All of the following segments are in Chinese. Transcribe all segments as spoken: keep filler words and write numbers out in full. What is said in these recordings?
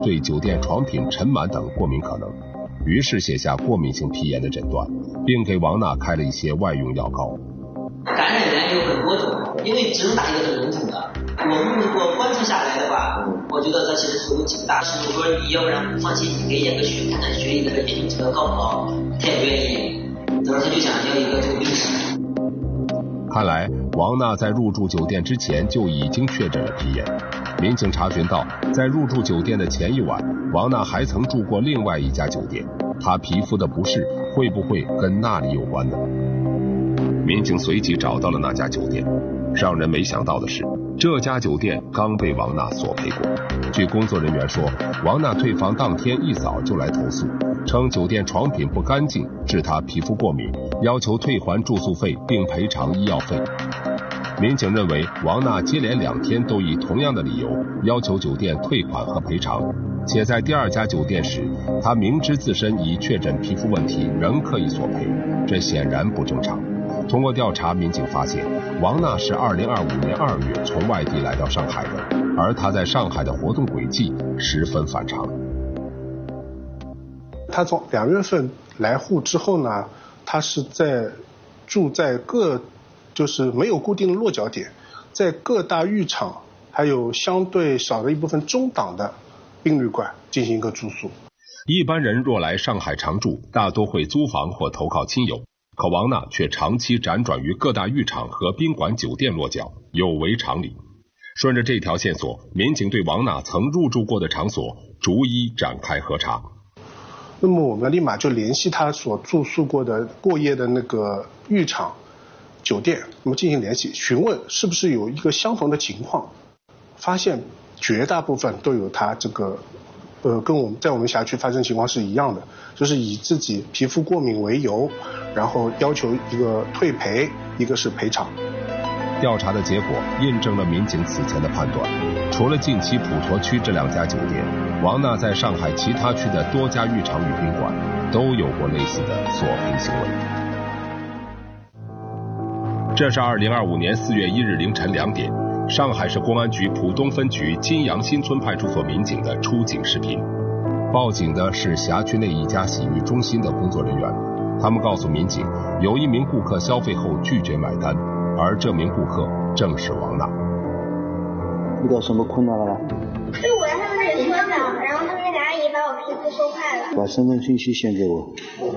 对酒店床品、尘螨等过敏可能，于是写下过敏性皮炎的诊断，并给王娜开了一些外用药膏。 感染源有很多种，因为只能打一个很笼统的。我们我观察下来的话，我觉得它其实有几个大事。我说你要不然放弃，你给验个血，看看血里的研究指标高不高，他也不愿意。当时他就想要一个这个病史。 看来王娜在入住酒店之前就已经确诊了皮炎。民警查询到，在入住酒店的前一晚，王娜还曾住过另外一家酒店，她皮肤的不适会不会跟那里有关呢？民警随即找到了那家酒店，让人没想到的是，这家酒店刚被王娜索赔过。据工作人员说，王娜退房当天一早就来投诉，称酒店床品不干净，致她皮肤过敏，要求退还住宿费并赔偿医药费。民警认为，王娜接连两天都以同样的理由要求酒店退款和赔偿，且在第二家酒店时，她明知自身已确诊皮肤问题，仍刻意索赔，这显然不正常。通过调查，民警发现王娜是二零二五年二月从外地来到上海的，而她在上海的活动轨迹十分反常。 她从两月份来沪之后呢，她是在住在各就是没有固定的落脚点，在各大浴场还有相对少的一部分中档的宾旅馆进行一个住宿。 一般人若来上海常住，大多会租房或投靠亲友。可王娜却长期辗转于各大浴场和宾馆酒店落脚，有违常理。顺着这条线索，民警对王娜曾入住过的场所逐一展开核查。 那么我们立马就联系她所住宿过的过夜的那个浴场酒店，那么进行联系询问是不是有一个相同的情况，发现绝大部分都有她这个呃，跟我们在我们辖区发生情况是一样的，就是以自己皮肤过敏为由，然后要求一个退赔，一个是赔偿。 调查的结果印证了民警此前的判断，除了近期普陀区这两家酒店，王娜在上海其他区的多家浴场与宾馆都有过类似的索赔行为。这是二零二五年四月一日凌晨两点，上海市公安局浦东分局金阳新村派出所民警的出警视频。报警的是辖区内一家洗浴中心的工作人员，他们告诉民警，有一名顾客消费后拒绝买单，而这名顾客正是王娜。 遇到什么困难了？ 就我在他们那里搓澡，然后他们那个阿姨把我皮肤搓坏了。 把身份信息先给我。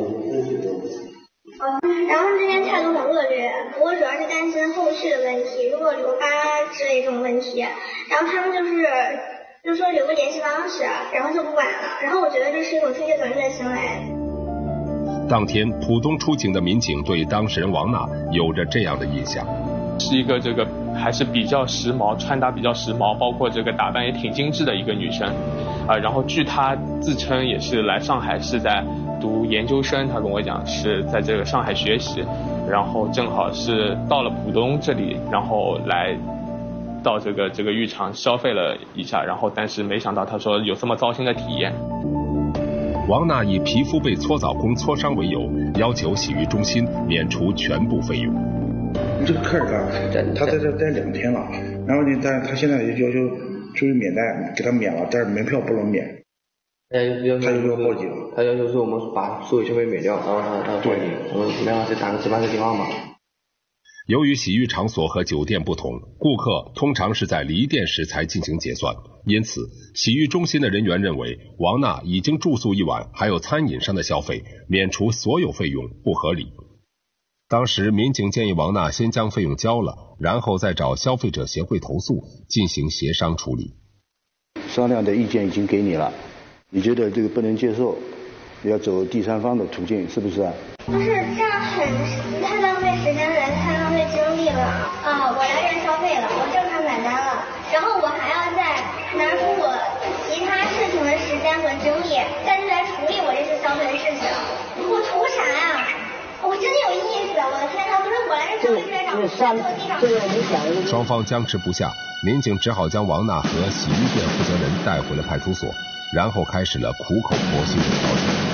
然后这边态度很恶劣，我主要是担心后续的问题，如果留疤之类这种问题，然后他们就是就说留个联系方式，然后就不管了，然后我觉得这是一种推卸责任的行为。 当天浦东出警的民警对当事人王娜有着这样的印象， 是一个这个还是比较时髦，穿搭比较时髦，包括这个打扮也挺精致的一个女生，啊、呃，然后据她自称也是来上海是在读研究生，她跟我讲是在这个上海学习，然后正好是到了浦东这里，然后来到这个这个浴场消费了一下，然后但是没想到她说有这么糟心的体验。 王娜以皮肤被搓澡工搓伤为由，要求洗浴中心免除全部费用。 这个客人他他在这待两天了，然后呢，但是他现在要求住宿免单给他免了，但是门票不能免。 他要求他就要报警， 他要求是我们把所有消费免掉，然后他他报警，我们没办法再打个值班的电话嘛。 由于洗浴场所和酒店不同，顾客通常是在离店时才进行结算，因此洗浴中心的人员认为王娜已经住宿一晚，还有餐饮上的消费，免除所有费用不合理。当时民警建议王娜先将费用交了，然后再找消费者协会投诉，进行协商处理。 商量的意见已经给你了，你觉得这个不能接受，要走第三方的途径，是不是啊？ 不是，这样很太浪费时间了，太浪费精力了啊！我来这消费了，我正常买单了，然后我还要再拿出我其他事情的时间和精力，再去来处理我这次消费的事情，我图啥呀？我真有意思，我的天哪！不是我来这消费是来找我双方僵持不下，民警只好将王娜和洗浴店负责人带回了派出所，然后开始了苦口婆心的调解。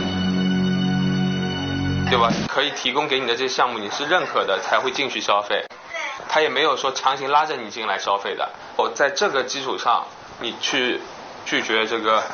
对吧？可以提供给你的这些项目你是认可的才会进去消费，他也没有说强行拉着你进来消费的。我在这个基础上，你去拒绝这个